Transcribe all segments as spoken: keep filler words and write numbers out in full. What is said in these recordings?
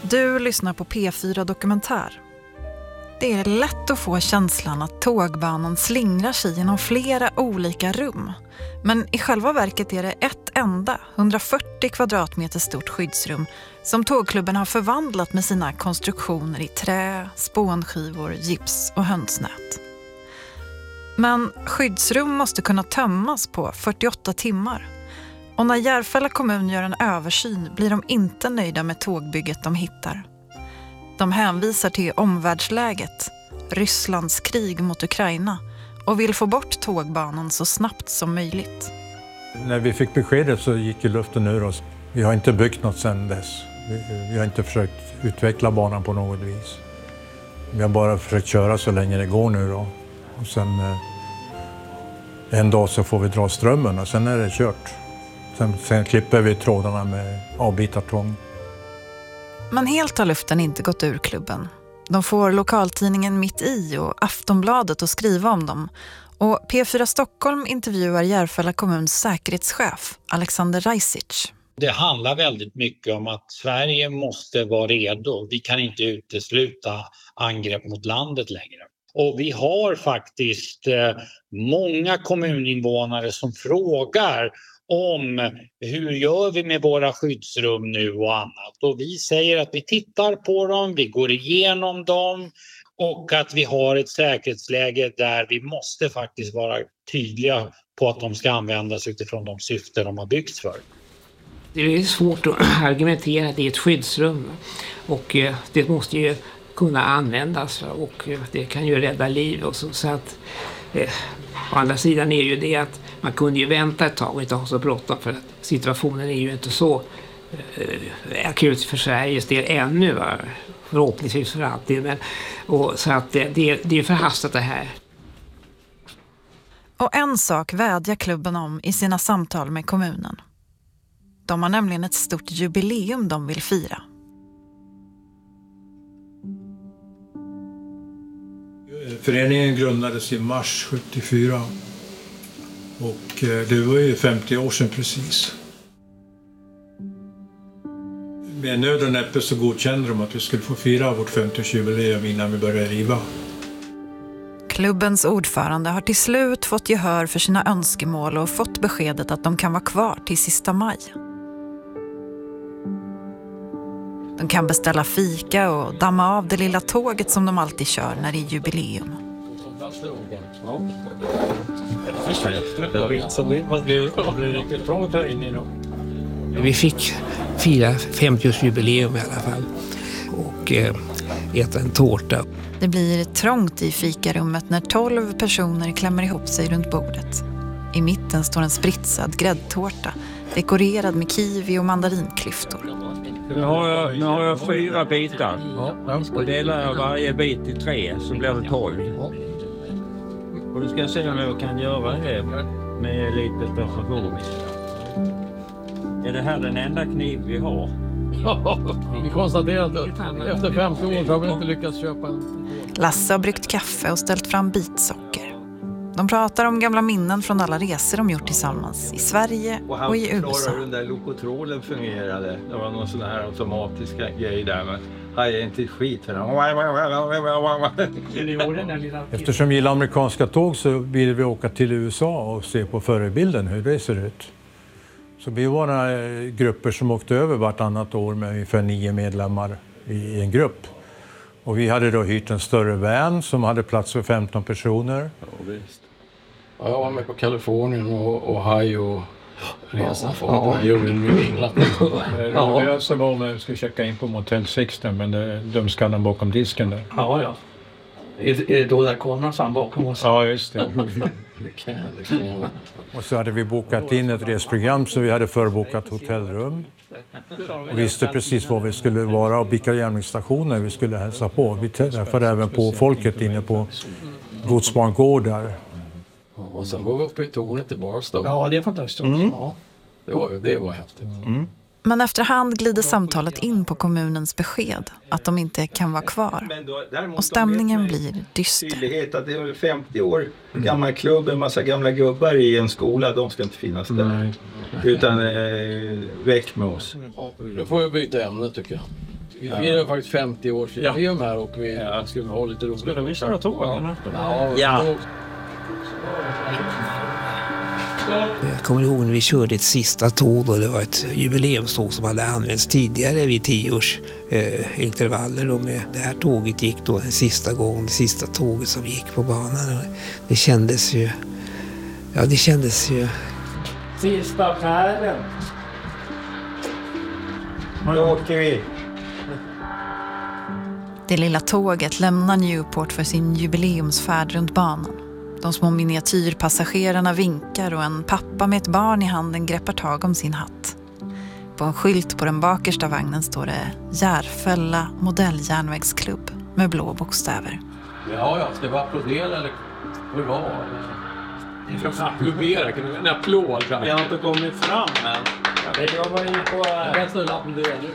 Du lyssnar på P fyra Dokumentär. Det är lätt att få känslan att tågbanan slingrar sig genom flera olika rum. Men i själva verket är det ett enda hundrafyrtio kvadratmeter stort skyddsrum som tågklubben har förvandlat med sina konstruktioner i trä, spånskivor, gips och hönsnät. Men skyddsrum måste kunna tömmas på fyrtioåtta timmar. Och när Järfälla kommun gör en översyn blir de inte nöjda med tågbygget de hittar. De hänvisar till omvärldsläget, Rysslands krig mot Ukraina, och vill få bort tågbanan så snabbt som möjligt. När vi fick beskedet så gick ju luften ur oss. Vi har inte byggt något sedan dess. Vi, vi har inte försökt utveckla banan på något vis. Vi har bara försökt köra så länge det går nu då. Och sen eh, en dag så får vi dra strömmen och sen är det kört. Sen, sen klipper vi trådarna med avbitartång. Men helt har luften inte gått ur klubben. De får lokaltidningen Mitt i och Aftonbladet att skriva om dem. Och P fyra Stockholm intervjuar Järfälla kommuns säkerhetschef Alexander Rajsic. Det handlar väldigt mycket om att Sverige måste vara redo. Vi kan inte utesluta angrepp mot landet längre. Och vi har faktiskt eh, många kommuninvånare som frågar om hur gör vi med våra skyddsrum nu och annat. Och vi säger att vi tittar på dem, vi går igenom dem och att vi har ett säkerhetsläge där vi måste faktiskt vara tydliga på att de ska användas utifrån de syften de har byggts för. Det är svårt att argumentera att det är ett skyddsrum och det måste ju kunna användas och det kan ju rädda liv och så, så att eh, å andra sidan är ju det att man kunde ju vänta ett tag och inte ha så bråttom för att situationen är ju inte så eh, akut för Sveriges del ännu, va? Förhoppningsvis för alltid, men och, så att det, det, det är förhastat det här. Och en sak vädjar klubben om i sina samtal med kommunen. De har nämligen ett stort jubileum de vill fira. Föreningen grundades i mars sjuttiofyra och det var ju femtio år sedan precis. Med nöd och näppe så godkände de att vi skulle få fira vårt femtioårsjubileum innan vi började riva. Klubbens ordförande har till slut fått gehör för sina önskemål och fått beskedet att de kan vara kvar till sista maj. De kan beställa fika och damma av det lilla tåget som de alltid kör när det är jubileum. Vi fick fira femtioårsjubileum i alla fall och eh, äta en tårta. Det blir trångt i fikarummet när tolv personer klämmer ihop sig runt bordet. I mitten står en spritsad gräddtårta dekorerad med kiwi och mandarinklyftor. Nu har jag, nu har jag fyra bitar och delar jag varje bit i tre så blir det tolv. Och du ska se om jag kan göra det med lite perfektion. Är det här den enda kniv vi har? Vi konstaterar att efter femtio år har vi inte lyckats köpa en. Lasse har bryggt kaffe och ställt fram bitsocker. De pratar om gamla minnen från alla resor de gjort tillsammans i Sverige och, och i U S A. Och den där lokotrolen fungerade. Det var någon sån här automatiska grej där. Men hajade inte skit för den. Eftersom vi gillar amerikanska tåg så vill vi åka till U S A och se på förebilden hur det ser ut. Så vi var några grupper som åkte över vartannat år med ungefär nio medlemmar i en grupp. Och vi hade då hyrt en större van som hade plats för femton personer. Ja, visst. Ja, jag var med på Kalifornien och Ohio resan för ja, ja. Gjorde en England. Ja, jag så var med ska checka in på Motel sexton men det, de skannade bakom disken där. Ja, ja. Är, är det då där kameran fram bakom oss? Ja, just det. det kan, det kan. Och så hade vi bokat in ett resprogram så vi hade förbokat hotellrum. Och visste precis var vi skulle vara och vilka järnvägsstationer vi skulle hälsa på. Vi träffade även på folket inne på godsbangårdar. Och sen var vi uppe i tornet i Barstow. Ja, det är fantastiskt. Mm. Ja, det var, det var häftigt. Mm. Men efterhand glider samtalet in på kommunens besked att de inte kan vara kvar. Och stämningen blir dyster. Tydlighet att det är femtio år gammal klubb, en massa gamla gubbar i en skola, de ska inte finnas där. Nej. Utan eh, väck med oss. Ja, då får vi byta ämne tycker jag. Vi firar faktiskt femtio års jubileum här och vi ja. skulle ha lite roligt. Skulle vi köra tåg? Ja. Ja. ja. Jag kommer ihåg när vi körde ett sista tåg och det var ett jubileumståg som hade använts tidigare vid tio års eh, intervaller. Och med det här tåget gick då den sista gången, det sista tåget som gick på banan. Och det kändes ju, ja det kändes ju. Sista färden. Nu åker vi. Det lilla tåget lämnar Newport för sin jubileumsfärd runt banan. De små miniatyrpassagerarna vinkar och en pappa med ett barn i handen greppar tag om sin hatt. På en skylt på den bakersta vagnen står det Järfälla modelljärnvägsklubb med blå bokstäver. Ja, ja, ska vi applådera eller hur var det? Vi kan applådera, kan du en applåd? Jag har inte kommit fram än. Jag var inne på... Jag kan snälla applådera nu.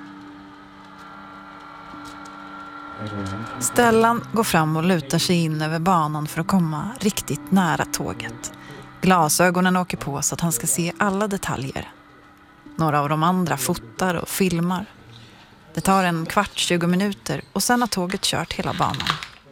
Stellan går fram och lutar sig in över banan för att komma riktigt nära tåget. Glasögonen åker på så att han ska se alla detaljer. Några av de andra fotar och filmar. Det tar en kvart, tjugo minuter och sen har tåget kört hela banan.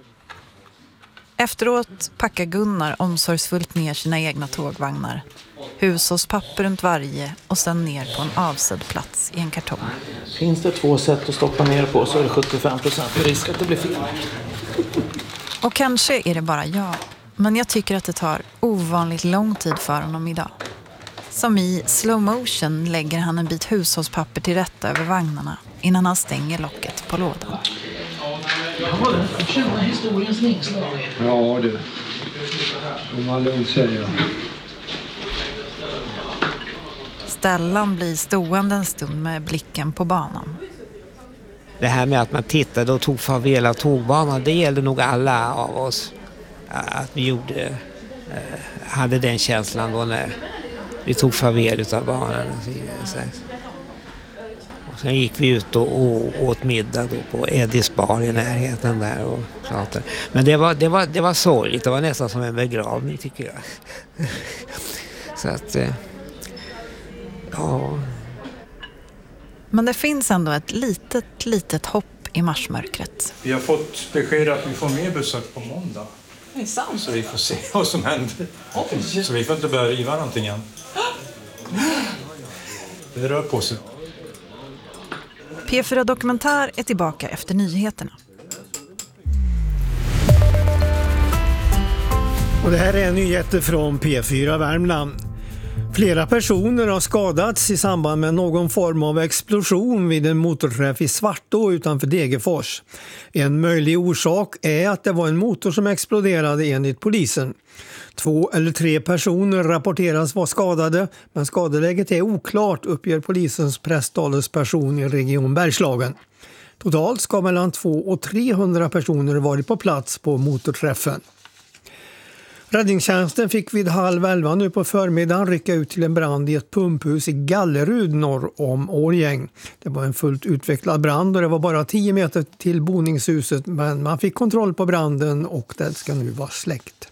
Efteråt packar Gunnar omsorgsfullt ner sina egna tågvagnar. Hushållspapper runt varje och sen ner på en avsedd plats i en kartong. Finns det två sätt att stoppa ner på så är det sjuttiofem procent risk att det blir fel. Och kanske är det bara jag, men jag tycker att det tar ovanligt lång tid för honom idag. Som i slow motion lägger han en bit hushållspapper till rätta över vagnarna innan han stänger locket på lådan. Ja, det känner historiens vingslag. Ja, du. Som man lugnt säger. Stellan blir stående en stund med blicken på banan. Det här med att man tittade och tog farväl av tågbanan, det gällde nog alla av oss. Att vi gjorde, hade den känslan då när vi tog farväl av banan. Och sen gick vi ut och, och åt middag då på Eddies bar i närheten där och pratade. Men det var, det var, det var sorgligt, det var nästan som en begravning tycker jag. Så att... Ja. Men det finns ändå ett litet, litet hopp i marsmörkret. Vi har fått besked att vi får mer besök på måndag. Det är sant. Så vi får se vad som händer. Oj. Så vi får inte börja riva någonting än. Det rör på sig. P fyra Dokumentär är tillbaka efter nyheterna. Och det här är nyheter från P fyra Värmland. Flera personer har skadats i samband med någon form av explosion vid en motorträff i Svartå utanför Degerfors. En möjlig orsak är att det var en motor som exploderade enligt polisen. Två eller tre personer rapporteras vara skadade, men skadeläget är oklart, uppger polisens presstalesperson i Region Bergslagen. Totalt ska mellan tvåhundra och trehundra personer varit på plats på motorträffen. Räddningstjänsten fick vid halv elva nu på förmiddagen rycka ut till en brand i ett pumphus i Gallerud norr om Årjäng. Det var en fullt utvecklad brand och det var bara tio meter till boningshuset, men man fick kontroll på branden och det ska nu vara släckt.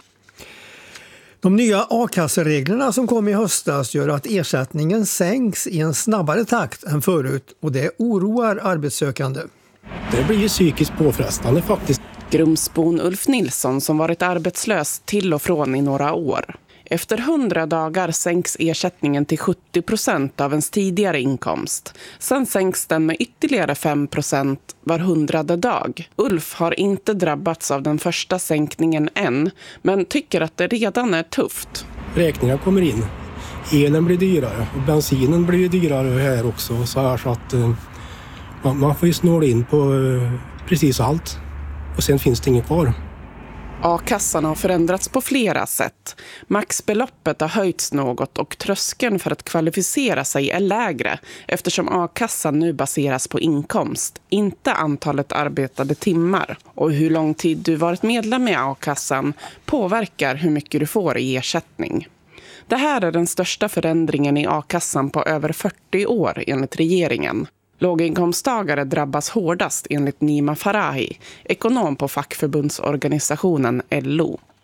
De nya a-kassereglerna som kom i höstas gör att ersättningen sänks i en snabbare takt än förut och det oroar arbetssökande. Det blir ju psykiskt påfrestande faktiskt. Grumsbon Ulf Nilsson som varit arbetslös till och från i några år. Efter hundra dagar sänks ersättningen till sjuttio procent av ens tidigare inkomst. Sen sänks den med ytterligare fem procent var hundrade dag. Ulf har inte drabbats av den första sänkningen än, men tycker att det redan är tufft. Räkningar kommer in. Elen blir dyrare och bensinen blir dyrare här också. Så, här så att uh, man får ju snåla in på uh, precis allt. Och sen finns det inget kvar. A-kassan har förändrats på flera sätt. Maxbeloppet har höjts något och tröskeln för att kvalificera sig är lägre eftersom a-kassan nu baseras på inkomst, inte antalet arbetade timmar. Och hur lång tid du varit medlem i a-kassan påverkar hur mycket du får i ersättning. Det här är den största förändringen i a-kassan på över fyrtio år enligt regeringen. Låginkomsttagare drabbas hårdast enligt Nima Farahi, ekonom på fackförbundsorganisationen L O.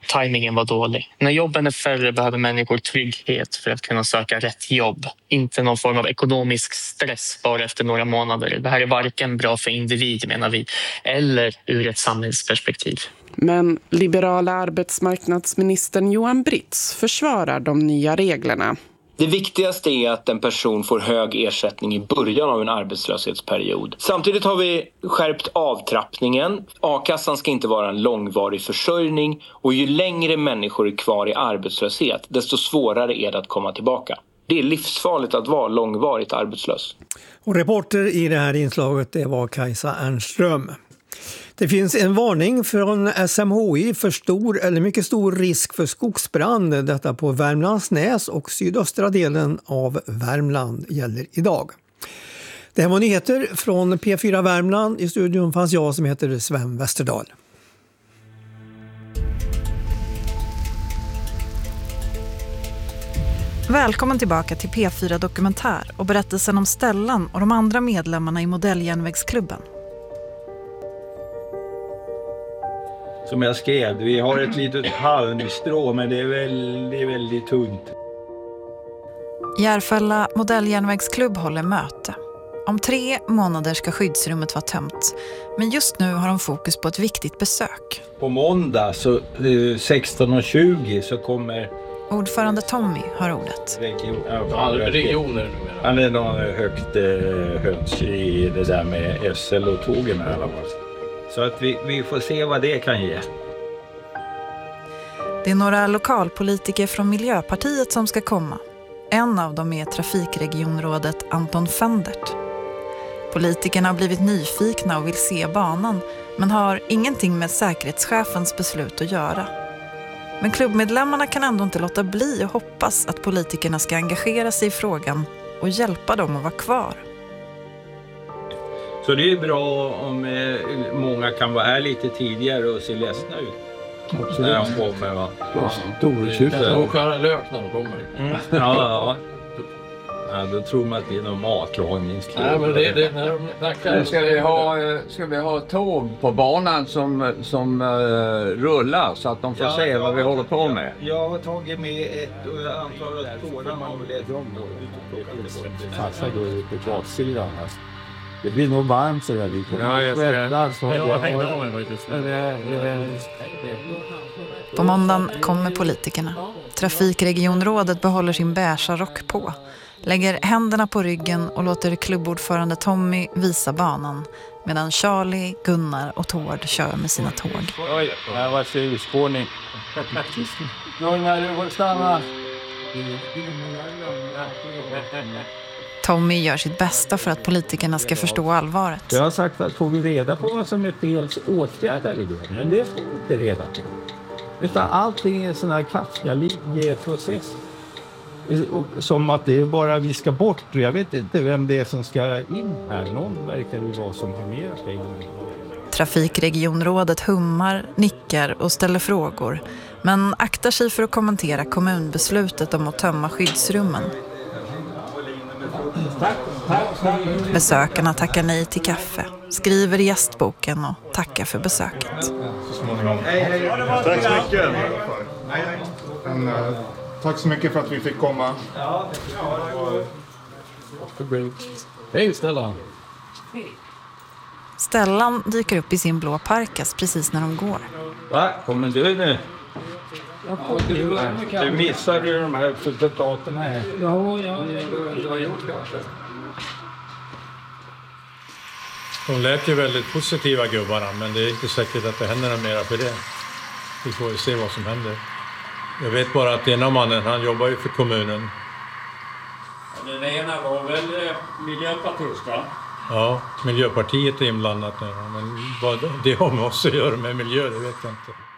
Timingen var dålig. När jobben är färre behöver människor trygghet för att kunna söka rätt jobb. Inte någon form av ekonomisk stress bara efter några månader. Det här är varken bra för individ, menar vi, eller ur ett samhällsperspektiv. Men liberala arbetsmarknadsministern Johan Britz försvarar de nya reglerna. Det viktigaste är att en person får hög ersättning i början av en arbetslöshetsperiod. Samtidigt har vi skärpt avtrappningen. A-kassan ska inte vara en långvarig försörjning och ju längre människor är kvar i arbetslöshet, desto svårare är det att komma tillbaka. Det är livsfarligt att vara långvarigt arbetslös. Och reporter i det här inslaget det var Kajsa Ernström. Det finns en varning från S M H I för stor eller mycket stor risk för skogsbrand. Detta på Värmlandsnäs och sydöstra delen av Värmland gäller idag. Det här var nyheter från P fyra Värmland. I studion fanns jag som heter Sven Westerdahl. Välkommen tillbaka till P fyra Dokumentär och berättelsen om Stellan och de andra medlemmarna i Modelljärnvägsklubben. Som jag skrev, vi har ett litet halmstrå men det är väldigt, väldigt tunt. Järfälla Modelljärnvägsklubb håller möte. Om tre månader ska skyddsrummet vara tömt. Men just nu har de fokus på ett viktigt besök. På måndag så sexton och tjugo så kommer... Ordförande Tommy har ordet. Region, ja, regioner. Han är någon högt eh, höns i det där med S L och tågen i alla fall. Så att vi, vi får se vad det kan ge. Det är några lokalpolitiker från Miljöpartiet som ska komma. En av dem är trafikregionrådet Anton Fendert. Politikerna har blivit nyfikna och vill se banan, men har ingenting med säkerhetschefens beslut att göra. Men klubbmedlemmarna kan ändå inte låta bli och hoppas att politikerna ska engagera sig i frågan och hjälpa dem att vara kvar. Så det är bra om eh, många kan vara här lite tidigare och se ledsna ut. Absolut. När de kommer, va? Ja, stortjuta och skära lök när de kommer. Mm. Ja, ja. Ja, då tror man att det är någon matlagningsklubb. Nej, men det, det, när de snackar... Ska vi ha, ska vi ha tåg på banan som, som uh, rullar så att de får ja, se vad vi håller på med? Jag har tagit med ett antal tårar man vill lägga om. Fasta går ut på baksidan här. Det blir nog varmt så där lite. Ja, jag ska... På måndagen kommer politikerna. Trafikregionrådet behåller sin beiga rock på. Lägger händerna på ryggen och låter klubbordförande Tommy visa banan. Medan Charlie, Gunnar och Tord kör med sina tåg. Oj, det här var surspårning. Gunnar, du får stanna. Tommy gör sitt bästa för att politikerna ska förstå allvaret. Jag har sagt att får vi reda på vad som är fel åtgärder i det. Men det får vi inte reda på. Utan allting är en sån här kafkalig process. Som att det är bara vi ska bort. Jag vet inte vem det är som ska in här. Någon verkar det vara som har mer ska in. Trafikregionrådet hummar, nickar och ställer frågor. Men aktar sig för att kommentera kommunbeslutet om att tömma skyddsrummen. Besökarna tackar nej till kaffe, skriver i gästboken och tackar för besöket. Tack så mycket. En, uh, tack så mycket för att vi fick komma. Hej Stellan. Stellan dyker upp i sin blå parkas precis när de går. Va? Kommer du nu? Du missade ju de här resultaten här. Ja, ja, jag har gjort det. De lät ju väldigt positiva gubbarna, men det är inte säkert att det händer något mer för det. Vi får ju se vad som händer. Jag vet bara att ena mannen, han jobbar ju för kommunen. Den ena var väl miljöpartist, va? Ja, Miljöpartiet är inblandat nu. Men vad det har med oss att göra med miljö, det vet jag inte.